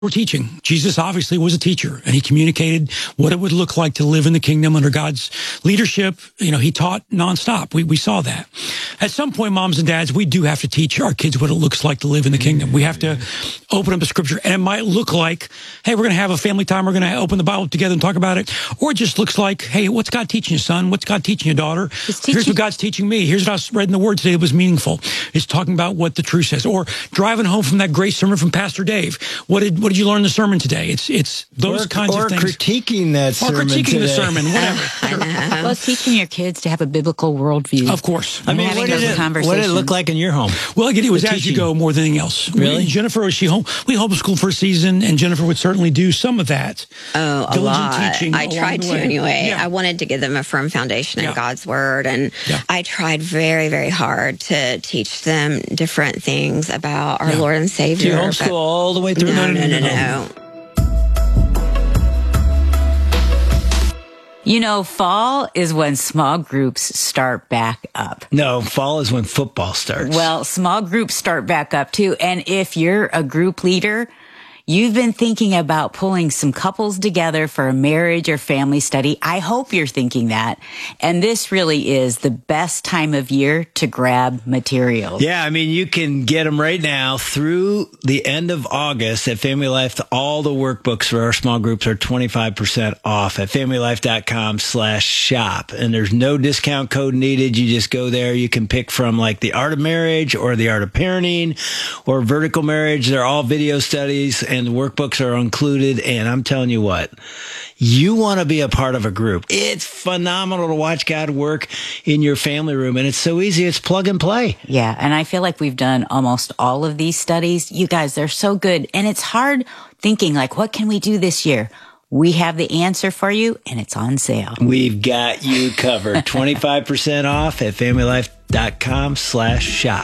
We're teaching. Jesus obviously was a teacher, and he communicated what it would look like to live in the kingdom under God's leadership. He taught nonstop. We saw that. At some point, moms and dads, we do have to teach our kids what it looks like to live in the kingdom. We have to open up the scripture, and it might look like, hey, we're going to have a family time. We're going to open the Bible together and talk about it. Or it just looks like, hey, what's God teaching you, son? What's God teaching you, daughter? Here's what God's teaching me. Here's what I read in the Word today that was meaningful. It's talking about what the truth says. Or driving home from that great sermon from Pastor Dave. What did you learn in the sermon today? It's those kinds of things. Or critiquing that sermon today. Or critiquing the sermon, whatever. I know. Well, it's teaching your kids to have a biblical worldview. Of course. I mean, what did it look like in your home? Well, again, it was as you go more than anything else. Really? Jennifer, we homeschooled for a season, and Jennifer would certainly do some of that. Oh, a lot. I tried to anyway. Yeah. I wanted to give them a firm foundation in God's Word, and I tried very, very hard to teach them different things about our Lord and Savior. Do you homeschool all the way through? No. Fall is when small groups start back up. No, fall is when football starts. Well, small groups start back up too. And if you're a group leader, you've been thinking about pulling some couples together for a marriage or family study. I hope you're thinking that. And this really is the best time of year to grab materials. Yeah, I mean, you can get them right now through the end of August at Family Life. All the workbooks for our small groups are 25% off at familylife.com/shop. And there's no discount code needed. You just go there. You can pick from like the Art of Marriage or the Art of Parenting or Vertical Marriage. They're all video studies, and the workbooks are included. And I'm telling you what, you want to be a part of a group. It's phenomenal to watch God work in your family room. And it's so easy. It's plug and play. Yeah. And I feel like we've done almost all of these studies. You guys, they're so good. And it's hard thinking like, what can we do this year? We have the answer for you, and it's on sale. We've got you covered. 25% off at familylife.com/shop.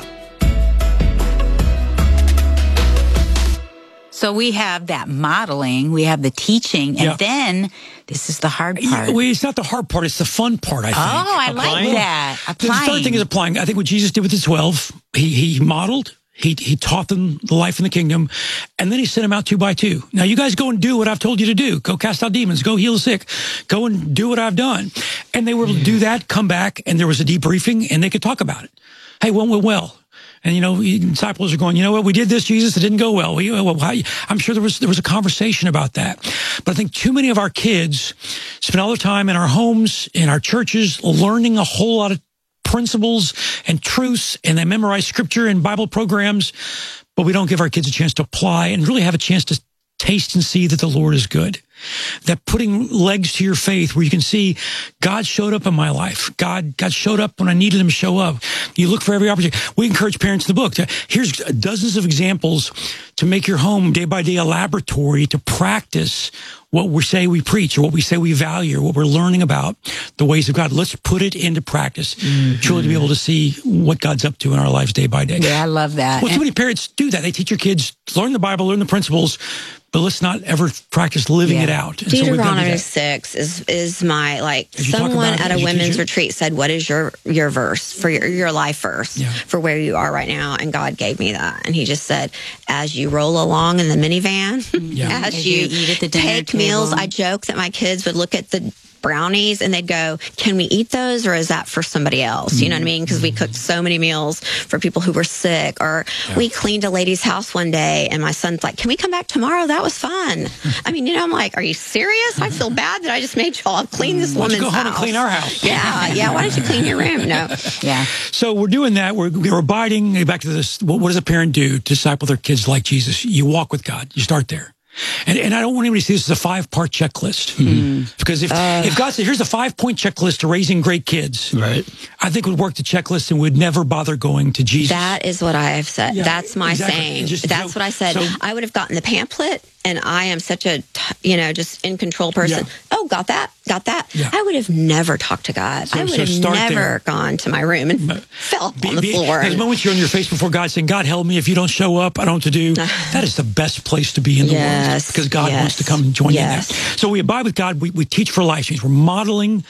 So we have that modeling, we have the teaching, and then this is the hard part. It's not the hard part, it's the fun part, I think. Oh, I like that. Applying. The third thing is applying. I think what Jesus did with the 12, he modeled, he taught them the life in the kingdom, and then he sent them out 2 by 2. Now you guys go and do what I've told you to do. Go cast out demons, go heal the sick, go and do what I've done. And they were able to do that, come back, and there was a debriefing, and they could talk about it. Hey, what went well? And, disciples are going, you know what, we did this, Jesus, it didn't go well. I'm sure there was a conversation about that. But I think too many of our kids spend all their time in our homes, in our churches, learning a whole lot of principles and truths, and they memorize scripture and Bible programs, but we don't give our kids a chance to apply and really have a chance to taste and see that the Lord is good. That putting legs to your faith where you can see God showed up in my life. God showed up when I needed him to show up. You look for every opportunity. We encourage parents in the book. Here's dozens of examples to make your home day by day a laboratory to practice what we say we preach or what we say we value or what we're learning about the ways of God. Let's put it into practice, truly to be able to see what God's up to in our lives day by day. Yeah, I love that. Well, too many parents do that. They teach your kids, learn the Bible, learn the principles, but let's not ever practice living it out. And Deuteronomy 6 is my, someone at a women's retreat said, what is your verse for your life verse for where you are right now? And God gave me that. And he just said, as you roll along in the minivan, as you eat at the take meals, I joke that my kids would look at the brownies and they'd go, can we eat those or is that for somebody else? You know what I mean? Because we cooked so many meals for people who were sick, or we cleaned a lady's house one day and my son's like, can we come back tomorrow? That was fun. I mean, I'm like, are you serious? I feel bad that I just made y'all clean this woman's house. Go home and clean our house. Yeah. Why don't you clean your room? No. Yeah. So we're doing that. We're abiding. Back to this. What does a parent do to disciple their kids like Jesus? You walk with God. You start there. And I don't want anybody to see this as a 5-part checklist. Because if God said, here's a 5-point checklist to raising great kids, right? I think we'd work the checklist and we'd never bother going to Jesus. That is what I have said. That's my saying. That's what I said. So, I would have gotten the pamphlet, and I am such a, just in control person. Oh, got that. Yeah. I would have never talked to God. I would have never gone to my room and fell on the floor. The moment you're on your face before God saying, God, help me. If you don't show up, I don't know what to do. That is the best place to be in the world, because God wants to come and join you in that. So we abide with God. We teach for life change. We're modeling.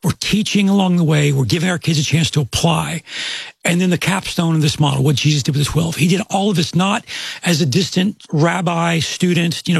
We're teaching along the way. We're giving our kids a chance to apply. And then the capstone of this model, what Jesus did with the 12. He did all of this not as a distant rabbi, student,